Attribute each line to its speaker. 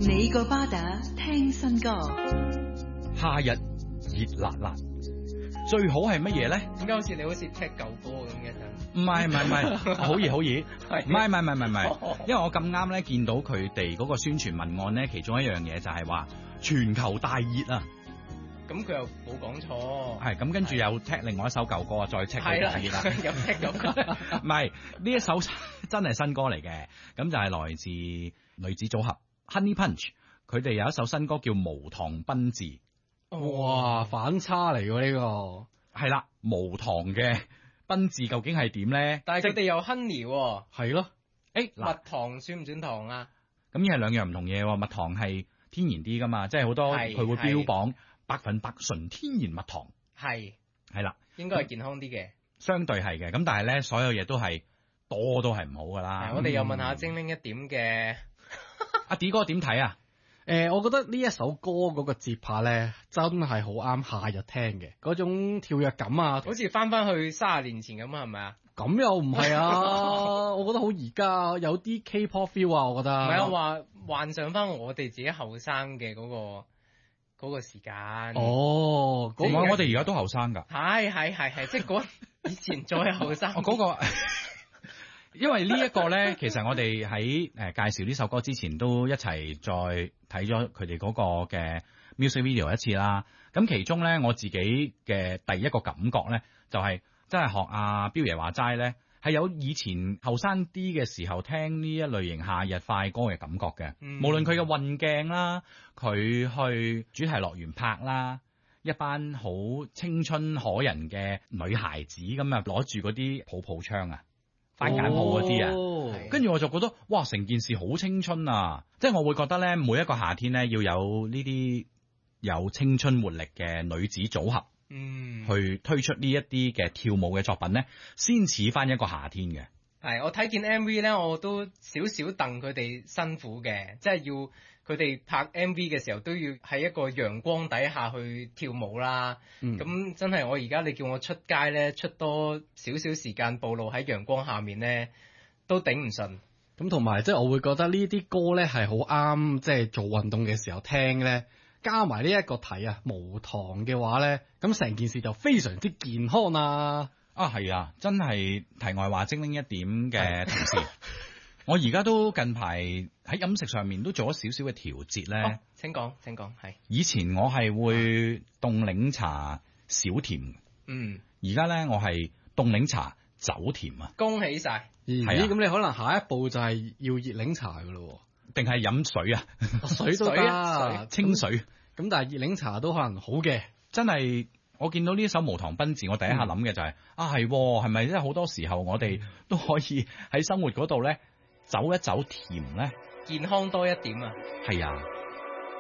Speaker 1: 你個巴打聽新歌，
Speaker 2: 夏日熱辣辣，最好係乜嘢咧？
Speaker 3: 點解好似你好似踢舊歌咁嘅陣？
Speaker 2: 唔係，好熱好熱，唔係，因為我咁啱咧見到佢哋嗰個宣傳文案咧，其中一樣嘢就係話全球大熱啊！
Speaker 3: 咁佢又冇講錯，
Speaker 2: 係咁跟住又踢另外一首舊歌啊，再踢佢大熱啦，
Speaker 3: 又踢咗歌。
Speaker 2: 唔係呢一首真係新歌嚟嘅，咁就係來自女子組合 Honey Punch， 佢哋有一首新歌叫《無糖賓治》。
Speaker 4: 哇，反差嚟喎呢個，
Speaker 2: 係啦，無糖嘅賓治究竟係點咧？
Speaker 3: 但係佢哋有 honey 喎，
Speaker 4: 係咯，
Speaker 3: 蜜糖算唔算糖啊？
Speaker 2: 咁呢係兩樣唔同嘢喎，蜜糖係天然啲噶嘛，即係好多佢會標榜100%純天然蜜糖，
Speaker 3: 係
Speaker 2: 啦，
Speaker 3: 應該係健康啲嘅，
Speaker 2: 相對係嘅。咁但係咧，所有嘢都係多都係唔好噶啦。
Speaker 3: 我哋又問下精靈一點嘅
Speaker 2: 阿 D 哥點睇啊？
Speaker 4: 我覺得呢一首歌嗰個節拍咧，真係好啱夏日聽嘅，嗰種跳躍感啊，
Speaker 3: 好似翻去30年前咁啊，係咪啊？
Speaker 4: 咁又唔係啊，我覺得好而家有啲 K-pop feel 啊，我覺得。
Speaker 3: 唔係啊，話幻想翻我哋自己後生嘅嗰個時間。
Speaker 4: 哦，
Speaker 2: 我哋而家都後生㗎。
Speaker 3: 係，即係以前再後生。
Speaker 2: 嗰個。因為呢一個咧，其實我哋喺介紹呢首歌之前都一齊再睇咗佢哋嗰個嘅 music video 一次啦。咁其中咧，我自己嘅第一個感覺咧，就係真係學阿彪爺話齋咧，係有以前後生啲嘅時候聽呢一類型夏日快歌嘅感覺嘅。無論佢嘅運鏡啦，佢去主題樂園拍啦，一班好青春可人嘅女孩子咁啊，攞住嗰啲泡泡槍啊，番梘泡嗰啲啊，跟住我就覺得哇，成件事好青春啊！即係我會覺得咧，每一個夏天咧要有呢啲有青春活力嘅女子組合，去推出呢一啲嘅跳舞嘅作品咧，先似翻一個夏天嘅。
Speaker 3: 係，我睇見 MV 咧，我都少少戥佢哋辛苦嘅，即係要佢哋拍 MV 嘅時候都要喺一個陽光底下去跳舞啦。咁真係我而家你叫我出街咧，出多少少時間暴露喺陽光下面咧，都頂唔順。
Speaker 4: 咁同埋即係我會覺得呢啲歌咧係好啱，即係做運動嘅時候聽咧，加埋呢一個題啊無糖嘅話咧，咁成件事就非常之健康啊！
Speaker 2: 係啊，真係題外話精靈一點嘅同事，我而家都近排喺飲食上面都做咗少少嘅調節咧。
Speaker 3: 請講，係。以
Speaker 2: 前我係會凍檸茶少甜，而家咧我係凍檸茶走甜啊！
Speaker 3: 恭喜晒！
Speaker 4: 咦，咁你可能下一步就係要熱檸茶噶咯，
Speaker 2: 定係飲水啊？
Speaker 4: 水都得，
Speaker 2: 清水。
Speaker 4: 咁但係熱檸茶都可能好嘅，
Speaker 2: 真係。我見到呢首無糖賓治，我第一下諗嘅就係係咪即係好多時候我哋都可以喺生活嗰度咧走一走甜咧，
Speaker 3: 健康多一點啊！
Speaker 2: 係啊。